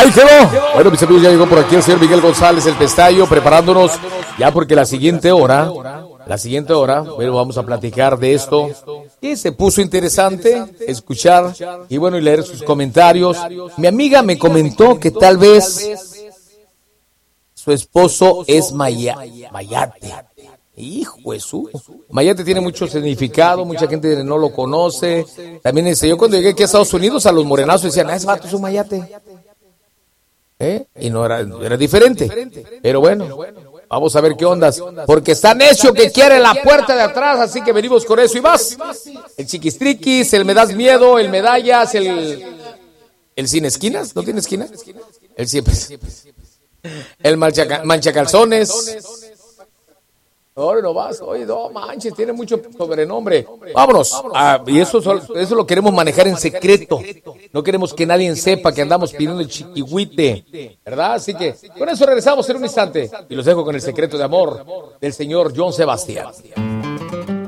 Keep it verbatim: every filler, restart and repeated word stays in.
Ahí quedó. Bueno, mis amigos, ya llegó por aquí el señor Miguel González, el Pestaño, preparándonos ya porque la siguiente hora, la siguiente hora, bueno, vamos a platicar de esto que se puso interesante, escuchar y bueno, y leer sus comentarios. Mi amiga me comentó que tal vez su esposo es Maya, Mayate. Hijo de su. Mayate tiene mucho significado, mucha gente no lo conoce. También este, yo cuando llegué aquí a Estados Unidos, a los morenazos decían, ah, ese vato es un Mayate. ¿Eh? Y no era, era diferente. Pero bueno, vamos a ver qué ondas. Porque está necio que quiere la puerta de atrás, así que venimos con eso y más. El chiquistriquis, el me das miedo, el medallas, el. El sin esquinas, ¿no tiene esquinas? El siempre. El mancha, manchacalzones. Ahora no vas, oye, no manches, tiene mucho sobrenombre. Vámonos. Ah, y eso, eso lo queremos manejar en secreto. No queremos que nadie sepa que andamos pidiendo el chiquihuite, ¿verdad? Así que con eso regresamos en un instante. Y los dejo con el secreto de amor del señor John Sebastián.